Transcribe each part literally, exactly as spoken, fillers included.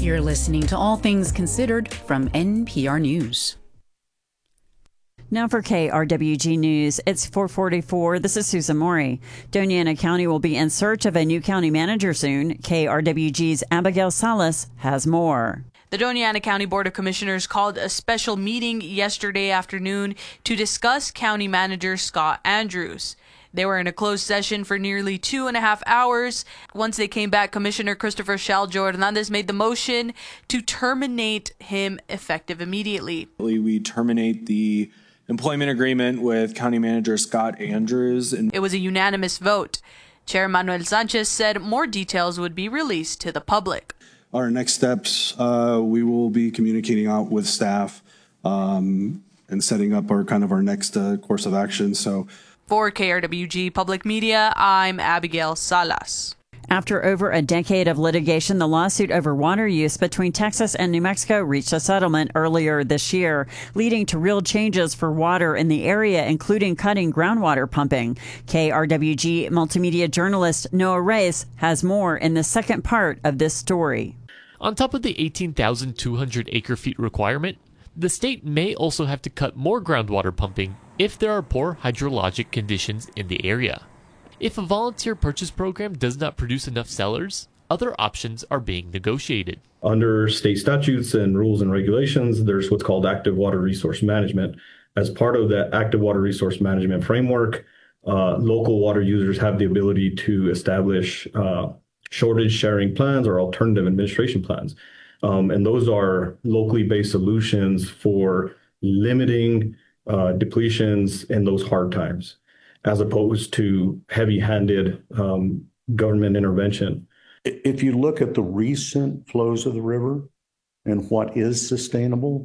You're listening to All Things Considered from N P R News. Now for K R W G News, it's four forty-four. This is Susan Mori. Doña Ana County will be in search of a new county manager soon. K R W G's Abigail Salas has more. The Doña Ana County Board of Commissioners called a special meeting yesterday afternoon to discuss County Manager Scott Andrews. They were in a closed session for nearly two and a half hours. Once they came back, Commissioner Christopher Shaljo Hernandez made the motion to terminate him effective immediately. We terminate the employment agreement with County Manager Scott Andrews. And it was a unanimous vote. Chair Manuel Sanchez said more details would be released to the public. Our next steps, uh, we will be communicating out with staff um, and setting up our kind of our next uh, course of action. So, for K R W G Public Media, I'm Abigail Salas. After over a decade of litigation, the lawsuit over water use between Texas and New Mexico reached a settlement earlier this year, leading to real changes for water in the area, including cutting groundwater pumping. K R W G multimedia journalist Noah Reyes has more in the second part of this story. On top of the eighteen thousand two hundred acre feet requirement, the state may also have to cut more groundwater pumping if there are poor hydrologic conditions in the area. If a volunteer purchase program does not produce enough sellers, other options are being negotiated. Under state statutes and rules and regulations, there's what's called active water resource management. As part of that active water resource management framework, uh, local water users have the ability to establish uh, shortage sharing plans or alternative administration plans. Um, and those are locally based solutions for limiting uh, depletions in those hard times, as opposed to heavy-handed um, government intervention. If you look at the recent flows of the river and what is sustainable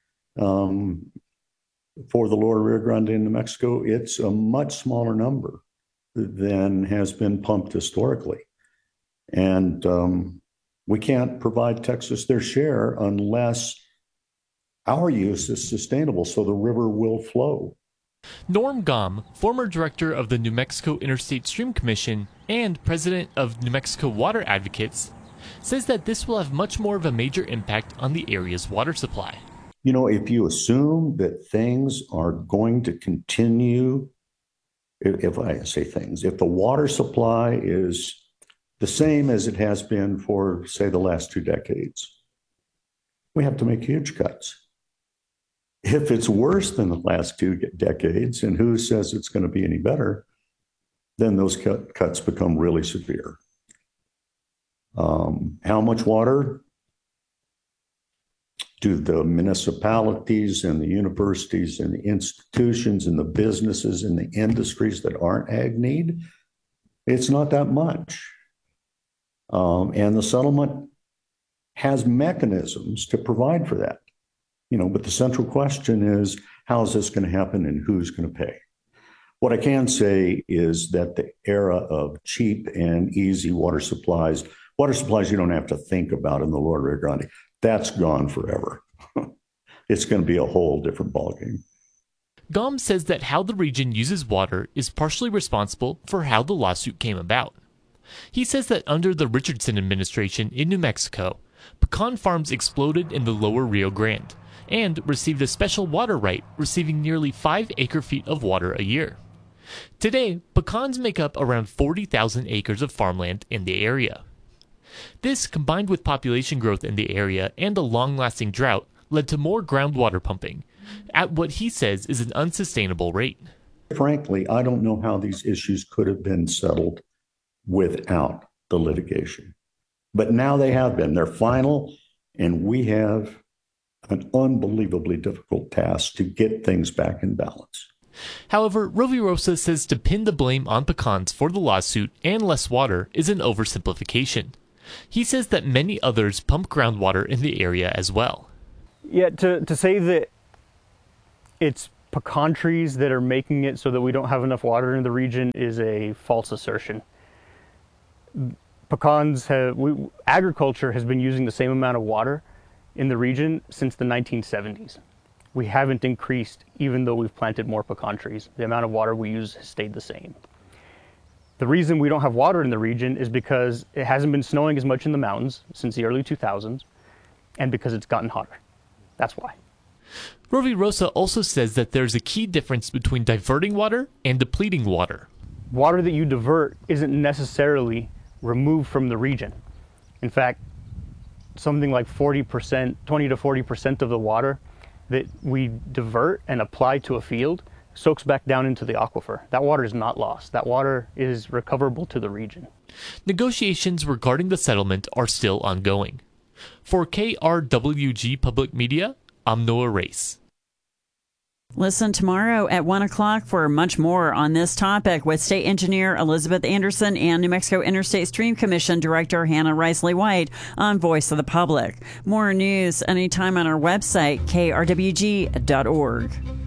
um, for the lower Rio Grande in New Mexico, it's a much smaller number than has been pumped historically. And um, we can't provide Texas their share unless our use is sustainable, so the river will flow. Norm Gom, former director of the New Mexico Interstate Stream Commission and president of New Mexico Water Advocates, says that this will have much more of a major impact on the area's water supply. You know, if you assume that things are going to continue, if, if I say things, if the water supply is the same as it has been for, say, the last two decades, we have to make huge cuts. If it's worse than the last two decades, and who says it's going to be any better, then those cut, cuts become really severe. Um, how much water do the municipalities and the universities and the institutions and the businesses and the industries that aren't ag need? It's not that much. Um, and the settlement has mechanisms to provide for that. You know, but the central question is, how is this going to happen and who's going to pay? What I can say is that the era of cheap and easy water supplies, water supplies you don't have to think about in the lower Rio Grande, that's gone forever. It's going to be a whole different ballgame. Gom says that how the region uses water is partially responsible for how the lawsuit came about. He says that under the Richardson administration in New Mexico, pecan farms exploded in the lower Rio Grande and received a special water right, receiving nearly five acre-feet of water a year. Today, pecans make up around forty thousand acres of farmland in the area. This, combined with population growth in the area and a long-lasting drought, led to more groundwater pumping, at what he says is an unsustainable rate. Frankly, I don't know how these issues could have been settled without the litigation. But now they have been. They're final, and we have an unbelievably difficult task to get things back in balance. However, Rovirosa says to pin the blame on pecans for the lawsuit and less water is an oversimplification. He says that many others pump groundwater in the area as well. Yeah, to, to say that it's pecan trees that are making it so that we don't have enough water in the region is a false assertion. Pecans have, we, agriculture has been using the same amount of water in the region since the nineteen seventies. We haven't increased even though we've planted more pecan trees. The amount of water we use has stayed the same. The reason we don't have water in the region is because it hasn't been snowing as much in the mountains since the early two thousands, and because it's gotten hotter. That's why. Rovirosa also says that there's a key difference between diverting water and depleting water. Water that you divert isn't necessarily removed from the region. In fact, something like forty percent, twenty to forty percent of the water that we divert and apply to a field soaks back down into the aquifer. That water is not lost. That water is recoverable to the region. Negotiations regarding the settlement are still ongoing. For K R W G Public Media, I'm Noah Race. Listen tomorrow at one o'clock for much more on this topic with State Engineer Elizabeth Anderson and New Mexico Interstate Stream Commission Director Hannah Risley White on Voice of the Public. More news anytime on our website, K R W G dot org.